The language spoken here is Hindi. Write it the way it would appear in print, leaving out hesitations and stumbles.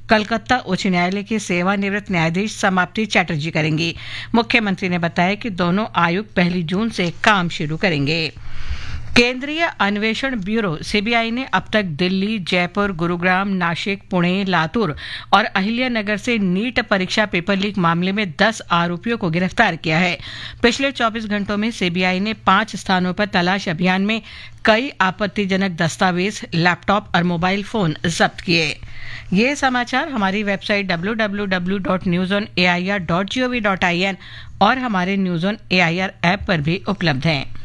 कलकत्ता उच्च न्यायालय के सेवानिवृत्त न्यायाधीश समाप्ति चैटर्जी करेंगी। मुख्यमंत्री ने बताया कि दोनों आयुक्त 1 जून से काम शुरू करेंगे। केंद्रीय अन्वेषण ब्यूरो सीबीआई ने अब तक दिल्ली, जयपुर, गुरुग्राम, नासिक, पुणे, लातूर और अहिल्यानगर से नीट परीक्षा पेपर लीक मामले में 10 आरोपियों को गिरफ्तार किया है। पिछले 24 घंटों में सीबीआई ने 5 स्थानों पर तलाश अभियान में कई आपत्तिजनक दस्तावेज, लैपटॉप और मोबाइल फोन जब्त किए। ये समाचार हमारी वेबसाइट www.newsonair.gov.in और हमारे न्यूज़ ऑन एआईआर ऐप पर भी उपलब्ध हैं।